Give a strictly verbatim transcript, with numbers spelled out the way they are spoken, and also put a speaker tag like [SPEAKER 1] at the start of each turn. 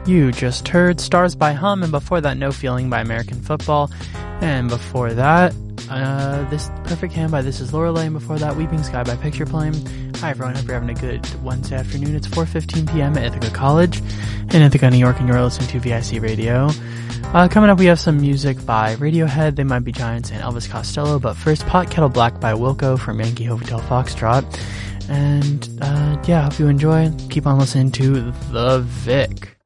[SPEAKER 1] You just heard Stars by Hum, and before that, No Feeling by American Football. And before that, uh, This Perfect Hand by This Is Lorelei, and before that, Weeping Sky by Picture Plane. Hi everyone, hope you're having a good Wednesday afternoon. It's four fifteen p.m. at Ithaca College in Ithaca, New York, and you're listening to V I C Radio. Uh, coming up, we have some music by Radiohead, They Might Be Giants, and Elvis Costello, but first, Pot Kettle Black by Wilco from Yankee Hotel Foxtrot. And, uh, yeah, hope you enjoy. Keep on listening to The Vic.